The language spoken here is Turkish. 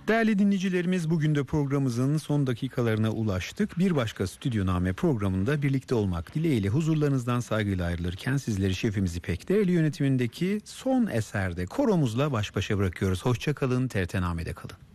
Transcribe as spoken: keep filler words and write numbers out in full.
Değerli dinleyicilerimiz, bugün de programımızın son dakikalarına ulaştık. Bir başka Stüdyoname programında birlikte olmak dileğiyle huzurlarınızdan saygıyla ayrılırken sizleri şefimiz İpek Değerli yönetimindeki son eserde koromuzla baş başa bırakıyoruz. Hoşça kalın, T R T Name'de kalın.